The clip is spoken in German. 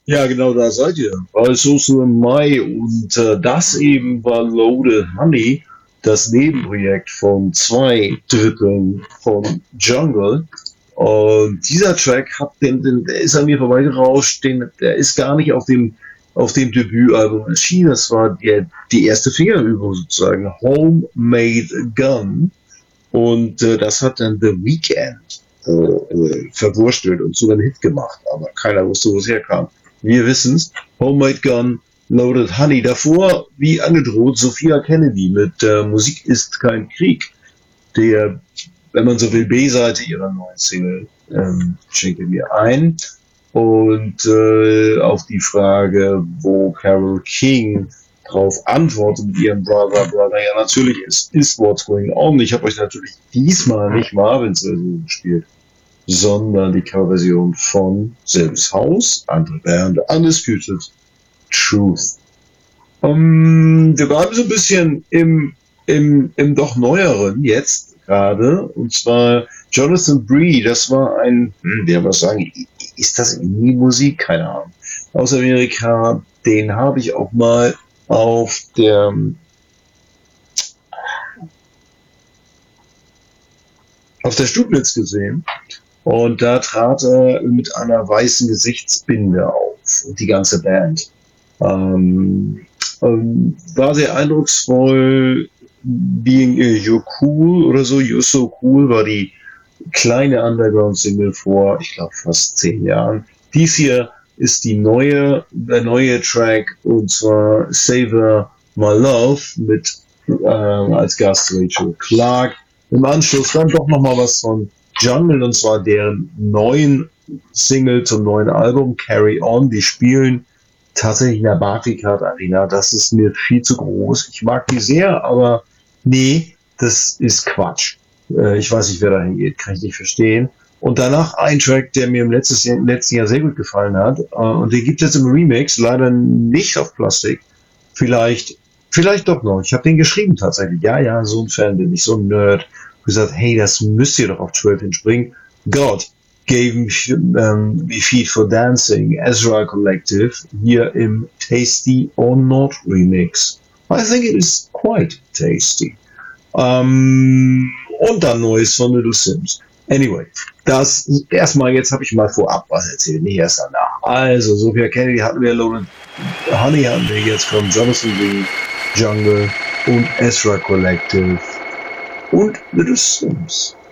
Ja, genau, da seid ihr. Bei Soso im Mai und das eben war Loaded Honey, das Nebenprojekt von zwei Dritteln von Jungle. Und dieser Track der ist an mir vorbeigerauscht, der ist gar nicht auf dem Debütalbum erschienen. Das war die erste Fingerübung sozusagen, Homemade Gun. Und das hat dann The Weeknd verwurstelt und sogar einen Hit gemacht, aber keiner wusste, wo es herkam. Wir wissen's. Homemade Gun, Loaded Honey. Davor, wie angedroht, Sophia Kennedy mit Musik ist kein Krieg. Der, wenn man so will, B-Seite ihrer neuen Single schenke mir ein. Und auf die Frage, wo Carole King drauf antwortet mit ihrem Brother, ja natürlich, es ist What's Going On. Ich habe euch natürlich diesmal nicht Marvins Version gespielt, sondern die Coverversion von selbes Haus, andere Band, Undisputed Truth. Wir bleiben so ein bisschen im doch neueren jetzt gerade, und zwar Jonathan Bree, das war wer was sagen, ist das Indie-Musik? Keine Ahnung. Aus Amerika, den habe ich auch mal auf auf der Stublitz gesehen. Und da trat er mit einer weißen Gesichtsbinde auf, und die ganze Band. Ähm, war sehr eindrucksvoll. Being You're Cool oder so, You're So Cool war die kleine Underground-Single vor, ich glaube, fast 10 Jahren. Dies hier ist der neue Track, und zwar Savor My Love mit als Gast Rachel Clark. Im Anschluss dann doch nochmal was von Jungle, und zwar deren neuen Single zum neuen Album Carry On. Die spielen tatsächlich in der Barclaycard Arena. Das ist mir viel zu groß. Ich mag die sehr, aber nee, das ist Quatsch. Ich weiß nicht, wer da hingeht, kann ich nicht verstehen. Und danach ein Track, der mir im letzten Jahr sehr gut gefallen hat. Und den gibt es jetzt im Remix, leider nicht auf Plastik. Vielleicht, vielleicht doch noch. Ich habe den geschrieben tatsächlich. Ja, ja, so ein Fan bin ich, so ein Nerd. Gesagt, hey, das müsst ihr doch auf 12 bringen. God gave me Feet for Dancing, Ezra Collective, hier im Tasty or Not Remix. I think it is quite tasty. Und dann Neues von Little Sims. Anyway, das erstmal, jetzt habe ich mal vorab was erzählt, nicht erst danach. Also, Sophia Kennedy hatten wir, Loaded Honey hatten wir, jetzt kommen Jonathan Lee, Jungle und Ezra Collective und Little Sims.